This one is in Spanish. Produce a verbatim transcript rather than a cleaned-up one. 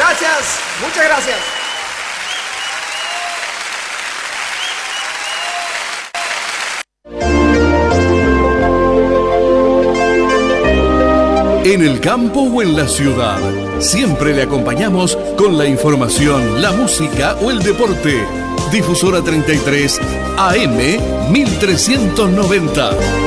Gracias, muchas gracias. En el campo o en la ciudad, siempre le acompañamos con la información, la música o el deporte. Difusora treinta y tres A M mil trescientos noventa.